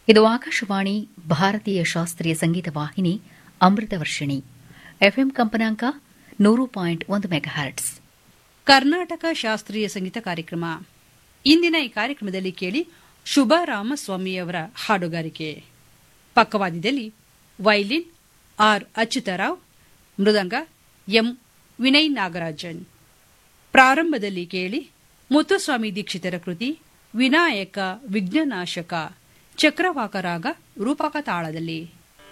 ಇದು ಆಕಾಶವಾಣಿ ಭಾರತೀಯ ಶಾಸ್ತ್ರೀಯ ಸಂಗೀತ ವಾಹಿನಿ ಅಮೃತವರ್ಷಿಣಿ ಎಫ್ಎಂ ಕಂಪನಾಂಕ 100.1 ಮೆಗಾಹರ್ಟ್ಸ್. ಕರ್ನಾಟಕ ಶಾಸ್ತ್ರೀಯ ಸಂಗೀತ ಕಾರ್ಯಕ್ರಮ. ಇಂದಿನ ಈ ಕಾರ್ಯಕ್ರಮದಲ್ಲಿ ಕೇಳಿ ಶುಭ ರಾಮಸ್ವಾಮಿಯವರ ಹಾಡುಗಾರಿಕೆ. ಪಕ್ಕವಾದ್ಯದಲ್ಲಿ ವೈಲಿನ್ ಆರ್ ಅಚ್ಯುತರಾವ್, ಮೃದಂಗ ಎಂ ವಿನಯ್ ನಾಗರಾಜನ್. ಪ್ರಾರಂಭದಲ್ಲಿ ಕೇಳಿ ಮುತ್ತುಸ್ವಾಮಿ ದೀಕ್ಷಿತರ ಕೃತಿ ವಿನಾಯಕ ವಿಘ್ನನಾಶಕ, ಚಕ್ರವಾಕ ರಾಗ ರೂಪಕ ತಾಳದಲ್ಲಿ.